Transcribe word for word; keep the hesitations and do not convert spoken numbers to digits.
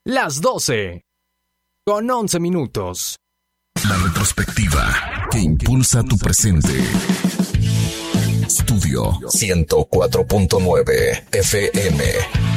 las doce, con once minutos. La retrospectiva que impulsa tu presente. Estudio ciento cuatro punto nueve F M.